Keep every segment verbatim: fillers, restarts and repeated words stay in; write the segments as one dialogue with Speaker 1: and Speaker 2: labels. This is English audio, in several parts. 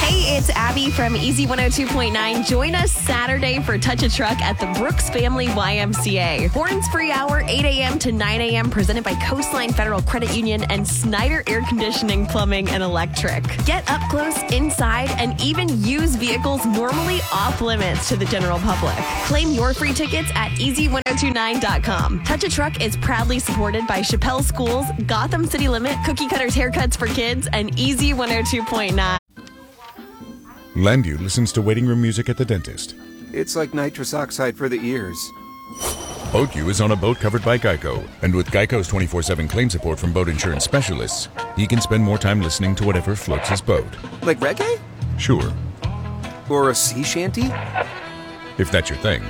Speaker 1: Hey, it's Abby from Easy one oh two point nine. Join us Saturday for Touch a Truck at the Brooks Family Y M C A. Horns Free Hour, eight a.m. to nine a.m. presented by Coastline Federal Credit Union and Snyder Air Conditioning, Plumbing, and Electric. Get up close, inside, and even use vehicles normally off limits to the general public. Claim your free tickets at easy one oh two nine dot com. Touch a Truck is proudly supported by Chappelle Schools, Gotham City Limit, Cookie Cutters Haircuts for Kids, and Easy one oh two point nine.
Speaker 2: Landu listens to waiting room music at the dentist.
Speaker 3: It's like nitrous oxide for the ears.
Speaker 2: BoatU is on a boat covered by Geico, and with Geico's twenty-four seven claim support from boat insurance specialists, he can spend more time listening to whatever floats his boat.
Speaker 3: Like reggae?
Speaker 2: Sure.
Speaker 3: Or a sea shanty?
Speaker 2: If that's your thing.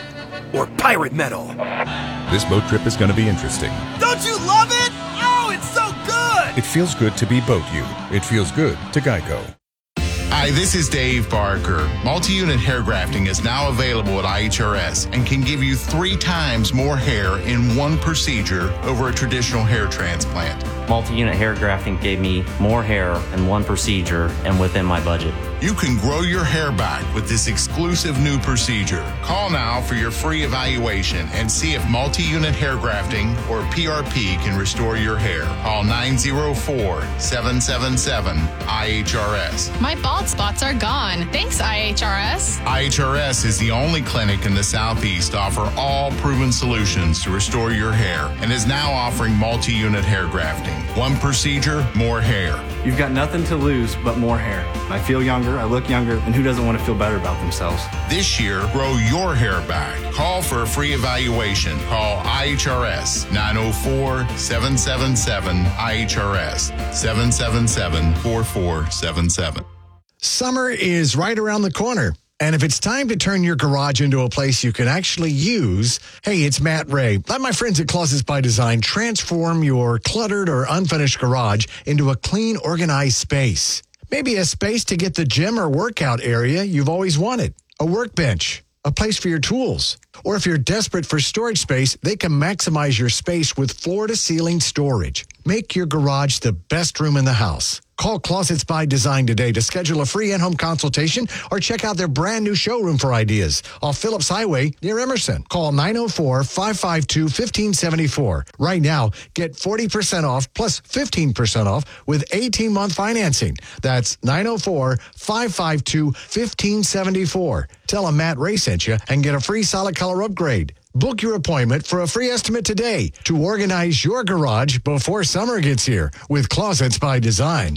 Speaker 3: Or pirate metal?
Speaker 2: This boat trip is going to be interesting.
Speaker 4: Don't you love it? Oh, it's so good!
Speaker 2: It feels good to be BoatU. It feels good to Geico.
Speaker 5: Hi, this is Dave Barker. Multi-unit hair grafting is now available at I H R S and can give you three times more hair in one procedure over a traditional hair transplant.
Speaker 6: Multi-unit hair grafting gave me more hair in one procedure and within my budget.
Speaker 5: You can grow your hair back with this exclusive new procedure. Call now for your free evaluation and see if multi-unit hair grafting or P R P can restore your hair. Call nine oh four, seven seven seven, I H R S.
Speaker 7: My bald spots are gone. Thanks, I H R S.
Speaker 5: I H R S is the only clinic in the Southeast to offer all proven solutions to restore your hair and is now offering multi-unit hair grafting. One procedure, more hair.
Speaker 8: You've got nothing to lose but more hair. I feel younger, I look younger, and who doesn't want to feel better about themselves?
Speaker 5: This year, grow your hair back. Call for a free evaluation. Call I H R S nine oh four, seven seven seven, I H R S, seven seven seven, four four seven seven.
Speaker 9: Summer is right around the corner. And if it's time to turn your garage into a place you can actually use, hey, it's Matt Ray. Let my friends at Closets by Design transform your cluttered or unfinished garage into a clean, organized space. Maybe a space to get the gym or workout area you've always wanted, a workbench, a place for your tools. Or if you're desperate for storage space, they can maximize your space with floor-to-ceiling storage. Make your garage the best room in the house. Call Closets by Design today to schedule a free in-home consultation or check out their brand new showroom for ideas off Phillips Highway near Emerson. Call nine oh four, five five two, one five seven four. Right now, get forty percent off plus fifteen percent off with eighteen-month financing. That's nine oh four, five five two, one five seven four. Tell them Matt Ray sent you and get a free solid color upgrade. Book your appointment for a free estimate today to organize your garage before summer gets here with Closets by Design.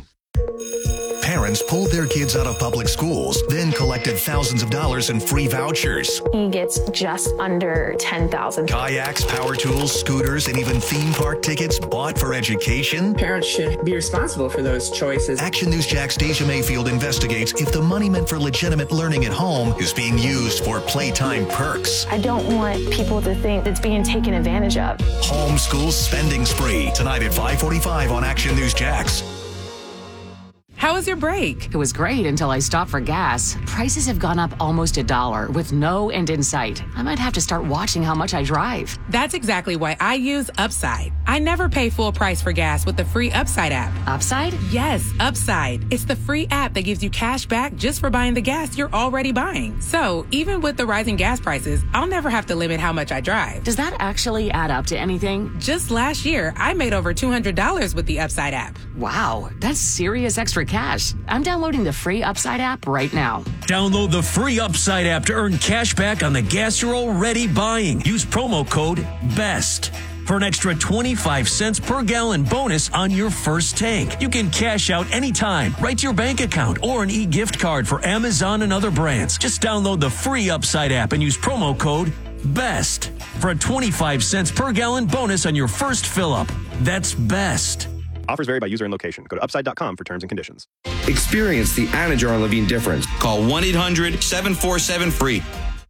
Speaker 10: Parents pulled their kids out of public schools, then collected thousands of dollars in free vouchers.
Speaker 11: He gets just under ten thousand dollars.
Speaker 10: Kayaks, power tools, scooters, and even theme park tickets bought for education.
Speaker 12: Parents should be responsible for those choices.
Speaker 10: Action News Jack's Deja Mayfield investigates if the money meant for legitimate learning at home is being used for playtime perks.
Speaker 11: I don't want people to think it's being taken advantage of.
Speaker 10: Homeschool spending spree. Tonight at five forty-five on Action News Jax.
Speaker 13: How was your break?
Speaker 14: It was great until I stopped for gas. Prices have gone up almost a dollar with no end in sight. I might have to start watching how much I drive.
Speaker 13: That's exactly why I use Upside. I never pay full price for gas with the free Upside app.
Speaker 14: Upside?
Speaker 13: Yes, Upside. It's the free app that gives you cash back just for buying the gas you're already buying. So even with the rising gas prices, I'll never have to limit how much I drive.
Speaker 14: Does that actually add up to anything?
Speaker 13: Just last year, I made over two hundred dollars with the Upside app.
Speaker 14: Wow, that's serious extra cash. I'm downloading the free Upside app right now.
Speaker 15: Download the free Upside app to earn cash back on the gas you're already buying. Use promo code BEST for an extra twenty-five cents per gallon bonus on your first tank. You can cash out anytime, right to your bank account, or an e-gift card for Amazon and other brands. Just download the free Upside app and use promo code BEST for a twenty-five cents per gallon bonus on your first fill-up. That's BEST.
Speaker 16: Offers vary by user and location. Go to upside dot com for terms and conditions.
Speaker 17: Experience the Anajar Levine difference. Call one eight hundred, seven four seven, free.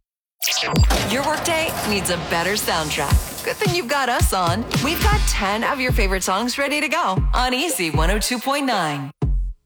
Speaker 18: Your workday needs a better soundtrack. Good thing you've got us on. We've got ten of your favorite songs ready to go on Easy one oh two point nine.